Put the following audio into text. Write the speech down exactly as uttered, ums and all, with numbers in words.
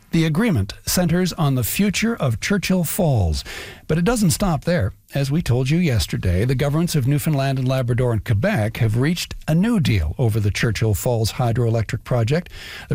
The agreement centers on the future of Churchill Falls, but it doesn't stop there. As we told you yesterday, the governments of Newfoundland and Labrador and Quebec have reached a new deal over the Churchill Falls hydroelectric project.